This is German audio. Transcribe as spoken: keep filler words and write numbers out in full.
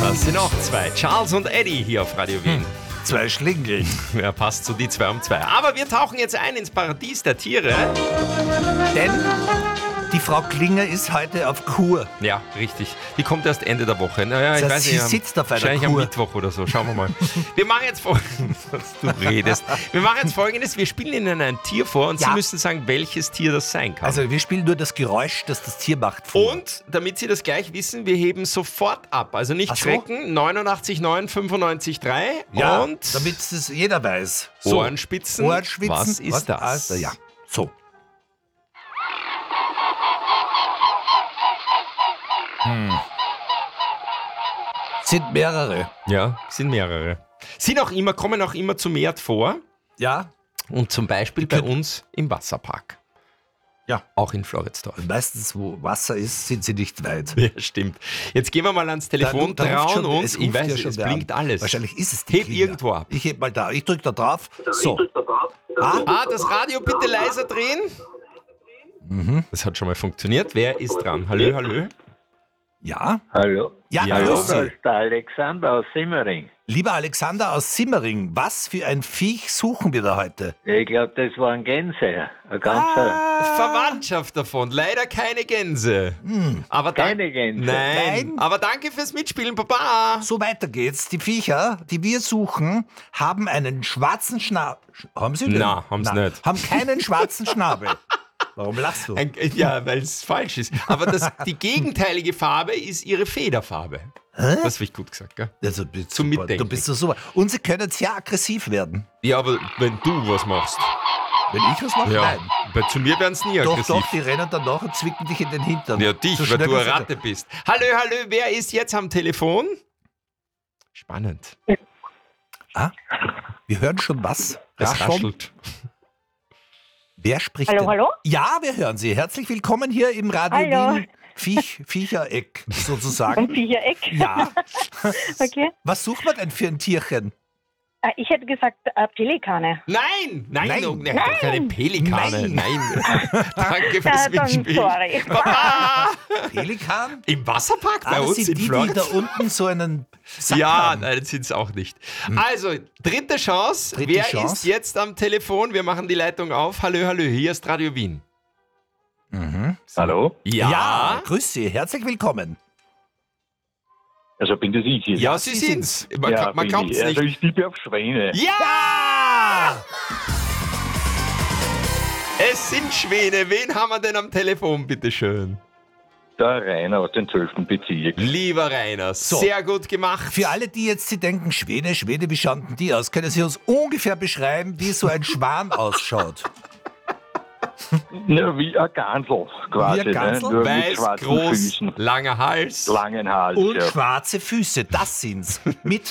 Das sind auch zwei. Charles und Eddie hier auf Radio Wien. Zwei Schlingel. Ja, passt zu die zwei um zwei. Aber wir tauchen jetzt ein ins Paradies der Tiere. Denn die Frau Klinger ist heute auf Kur. Ja, richtig. Die kommt erst Ende der Woche. Naja, ich Das heißt, weiß sie nicht, am- sitzt auf einer wahrscheinlich Kur. am Mittwoch oder so. Schauen wir mal. Wir machen jetzt folgendes. Was du redest. Wir machen jetzt folgendes. Wir spielen Ihnen ein Tier vor und Ja. Sie müssen sagen, welches Tier das sein kann. Also wir spielen nur das Geräusch, das das Tier macht, vor. Und damit Sie das gleich wissen, wir heben sofort ab. Also nicht Ach so. schrecken. neunundachtzig neun, fünfundneunzig drei Ja, und damit es jeder weiß. Ohrenspitzen. Ohrenspitzen. Was ist das? Also, ja, so. Hm. Sind mehrere. Ja, sind mehrere. Sind auch immer, kommen auch immer zu Meer vor. Ja, Und zum Beispiel bei uns im Wasserpark. Ja. Auch in Floridsdorf. meistens, wo Wasser ist, sind sie nicht weit. Ja, stimmt. Jetzt gehen wir mal ans Telefon, Da- da ruft trauen schon- uns. es Ich ruft weiß, ja es schon wer blinkt an. alles. Wahrscheinlich ist es die Heb Klinger. irgendwo ab. Ich heb mal da. Ich drück da drauf. So. Ah, Ah, das Radio bitte leiser drehen. Mhm. Das hat schon mal funktioniert. Wer ist dran? Hallo, hallo. ja. Hallo. Ja, Ja, grüß Hallo, da Sie. ist der Alexander aus Simmering. Lieber Alexander aus Simmering, was für ein Viech suchen wir da heute? Ich glaube, das waren Gänse. Ein ganzer. Ah. Verwandtschaft davon. Leider keine Gänse. Aber dank- Keine Gänse. Nein. Nein. Aber danke fürs Mitspielen, Papa. So weiter geht's. Die Viecher, die wir suchen, haben einen schwarzen Schnabel. Haben sie den? Na, haben's nicht. Haben keinen schwarzen Schnabel. Warum lachst du? Ein, ja, weil es falsch ist. Aber das, die gegenteilige Farbe ist ihre Federfarbe. Das habe ich gut gesagt, gell? Also, du bist Zum super. Mitdenken. Du bist so super. Und sie können sehr aggressiv werden. Ja, aber wenn du was machst. Wenn ich was mache, Ja, nein. bei, zu mir werden es nie Doch, aggressiv. doch, die rennen dann nach und zwicken dich in den Hintern. Ja, dich, So weil schnell du eine kannst Ratte bist. Hallo, hallo, wer ist jetzt am Telefon? Spannend. Ah, wir hören schon was. Es Rascheln. raschelt. Wer spricht Hallo, denn? hallo? Ja, wir hören Sie. Herzlich willkommen hier im Radio Hallo. Wien Viech, Viechereck Vom sozusagen. Viechereck? Ja. Okay. Was sucht man denn für ein Tierchen? Äh, Ich hätte gesagt äh, Pelikane. Nein, nein, Nein. oh, nein, doch keine Pelikane. Nein. Nein. Danke fürs Ja, dann Mitspielen. sorry. Papa! Pelikan? Im Wasserpark bei Ah, das uns sind in die, die Florida? da unten so einen Sack Ja, haben. nein, das sind es auch nicht. Also, dritte Chance. Dritte Wer Chance. ist jetzt am Telefon? Wir machen die Leitung auf. Hallo, hallo, hier ist Radio Wien. Hallo? Ja. Ja, grüß Sie. Herzlich willkommen. Also bin das ich hier. Ja, Ja, Sie Sie sind's. Man, Ja, kann- man bin glaubt es ich. Also nicht. ich tippe auf Schwäne. Ja! Es sind Schwäne. Wen haben wir denn am Telefon, bitteschön? Der Rainer aus dem zwölften Bezirk. Lieber Rainer, So. sehr gut gemacht. Für alle, die jetzt sie denken, Schwede, Schwede, wie schauen denn die aus? Können Sie uns ungefähr beschreiben, wie so ein Schwan ausschaut? Ja, wie ein Gansel quasi. Wie ein Gansel? Ne? Nur mit Weiß, schwarzen groß, Füßen. langer Hals. Langen Hals. Und ja. schwarze Füße, das sind's. Mit